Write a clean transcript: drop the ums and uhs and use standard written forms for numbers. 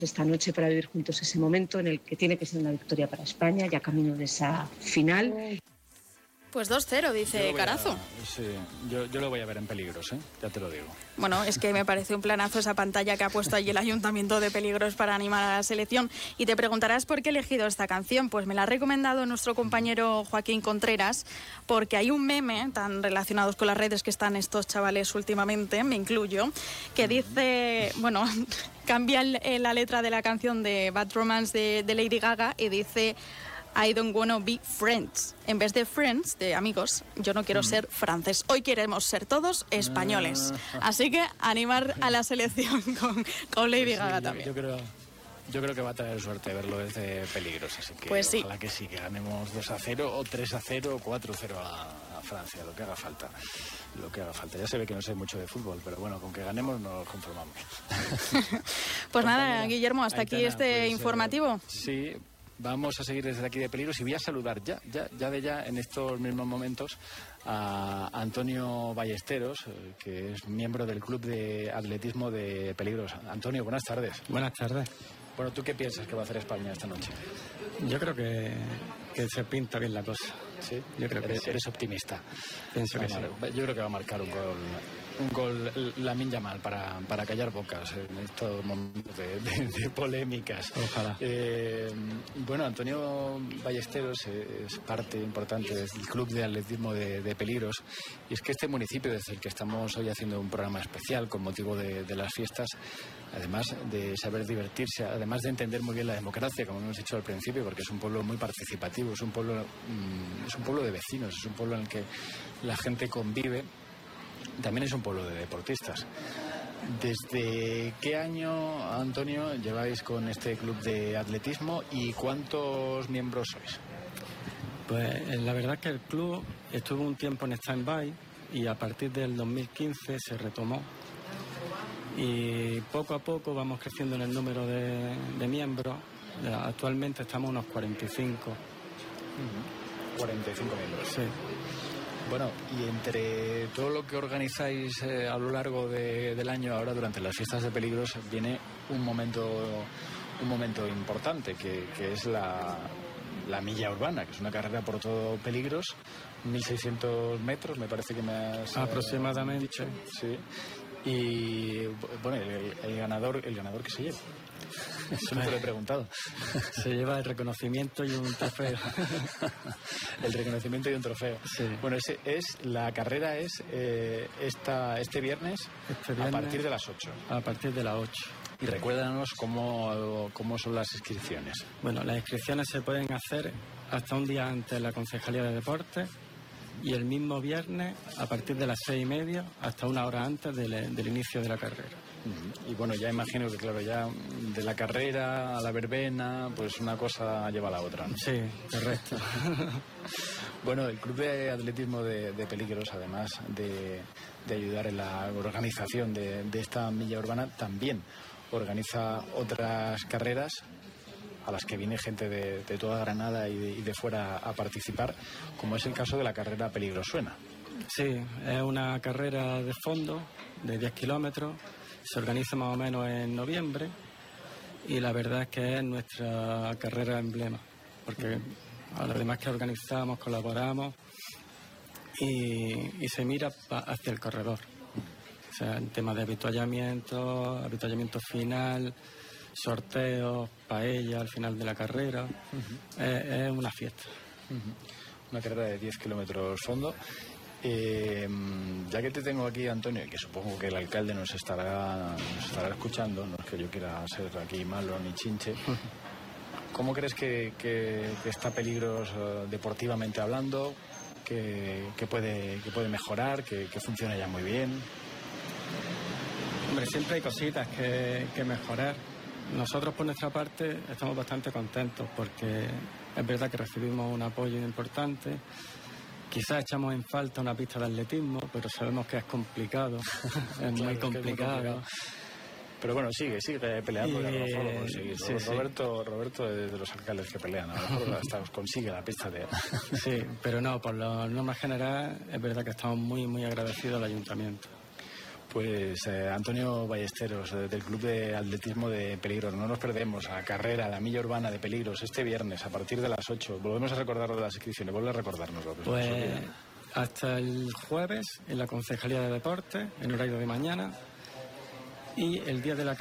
esta noche para vivir juntos ese momento en el que tiene que ser una victoria para España, ya camino de esa final. Pues 2-0, dice Carazo. Sí, yo lo voy a ver en Peligros, ya te lo digo. Bueno, es que me parece un planazo esa pantalla que ha puesto allí el Ayuntamiento de Peligros para animar a la selección. Y te preguntarás por qué he elegido esta canción. Pues me la ha recomendado nuestro compañero Joaquín Contreras, porque hay un meme tan relacionados con las redes que están estos chavales últimamente, me incluyo, que dice, bueno, cambia la letra de la canción de Bad Romance de Lady Gaga y dice: I don't wanna be friends. En vez de friends, de amigos, yo no quiero ser francés. Hoy queremos ser todos españoles. Así que animar a la selección con Lady Gaga también. Yo creo que va a traer suerte verlo desde Peligros, así que pues sí. Ojalá que sí, que ganemos 2-0 o 3-0 o 4-0 a Francia, lo que haga falta. Ya se ve que no sé mucho de fútbol, pero bueno, con que ganemos nos conformamos. Pues nada, Guillermo, hasta aquí este informativo. Sí. Vamos a seguir desde aquí de Peligros y voy a saludar ya en estos mismos momentos a Antonio Ballesteros, que es miembro del Club de Atletismo de Peligros. Antonio, buenas tardes. Buenas tardes. Bueno, ¿tú qué piensas que va a hacer España esta noche? Yo creo que se pinta bien la cosa. ¿Sí? Yo creo que eres optimista. Pienso que sí. Yo creo que va a marcar un gol Lamine Yamal para callar bocas en estos momentos de polémicas. Ojalá. Bueno, Antonio Ballesteros es parte importante del Club de Atletismo de Peligros, y es que este municipio, desde el que estamos hoy haciendo un programa especial con motivo de las fiestas, además de saber divertirse, además de entender muy bien la democracia, como hemos dicho al principio, porque es un pueblo muy participativo, es un pueblo de vecinos, es un pueblo en el que la gente convive. También es un pueblo de deportistas. ¿Desde qué año, Antonio, lleváis con este club de atletismo y cuántos miembros sois? Pues la verdad es que el club estuvo un tiempo en stand-by y a partir del 2015 se retomó. Y poco a poco vamos creciendo en el número de miembros. Actualmente estamos unos 45. 45 miembros. Sí. Bueno, y entre todo lo que organizáis a lo largo del año, ahora durante las fiestas de Peligros, viene un momento importante, que es la milla urbana, que es una carrera por todo Peligros, 1.600 metros, me parece que me has... Aproximadamente. Dicho. Sí. Y bueno, el ganador que se lleva. Eso no te lo he preguntado. Se lleva el reconocimiento y un trofeo. El reconocimiento y un trofeo. Sí. Bueno, la carrera es este viernes a partir de las 8. A partir de las 8. Y recuérdanos cómo son las inscripciones. Bueno, las inscripciones se pueden hacer hasta un día antes en la Concejalía de Deportes y el mismo viernes a partir de las 6:30 hasta una hora antes del inicio de la carrera. Y bueno, ya imagino que claro, ya de la carrera a la verbena, pues una cosa lleva a la otra, ¿no? Sí, correcto. Bueno, el Club de Atletismo de Peligros, además de ayudar en la organización de esta milla urbana, también organiza otras carreras a las que viene gente de toda Granada y de fuera a participar, como es el caso de la carrera Peligrosuena. Sí, es una carrera de fondo de 10 kilómetros, se organiza más o menos en noviembre y la verdad es que es nuestra carrera emblema, porque a los demás que organizamos, colaboramos y se mira hacia el corredor. O sea, en temas de avituallamiento final, sorteos, paella al final de la carrera. Es una fiesta. Una carrera de 10 kilómetros fondo. Ya que te tengo aquí, Antonio, y que supongo que el alcalde nos estará escuchando, no es que yo quiera ser aquí malo ni chinche, ¿cómo crees que está Peligros deportivamente hablando? ¿Que puede mejorar? ¿Que funciona ya muy bien? Hombre, siempre hay cositas que mejorar. Nosotros, por nuestra parte, estamos bastante contentos porque es verdad que recibimos un apoyo importante. Quizás echamos en falta una pista de atletismo, pero sabemos que es complicado, es muy complicado. Pero bueno, sigue peleando, que a lo mejor lo consigue. Sí, Roberto es de los alcaldes que pelean, a lo mejor hasta consigue la pista de... Sí, pero no, por la norma general es verdad que estamos muy, muy agradecidos al ayuntamiento. Pues Antonio Ballesteros, del Club de Atletismo de Peligros. No nos perdemos la carrera, la milla urbana de Peligros, este viernes a partir de las 8. Volvemos a recordar lo de las inscripciones. Vuelve a recordarnos lo que Pues hasta el jueves en la Concejalía de Deportes, en horario de mañana, y el día de la